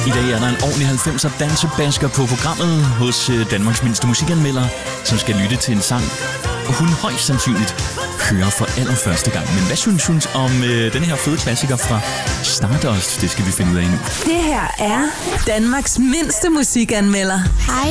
I dag er der en ordentlig 90'er dansebasker på programmet hos Danmarks mindste musikanmelder, som skal lytte til en sang, og hun højst sandsynligt hører for allerførste gang. Men hvad synes hun om den her fede klassiker fra Stardust? Det skal vi finde ud af nu. Det her er Danmarks mindste musikanmelder. Hej.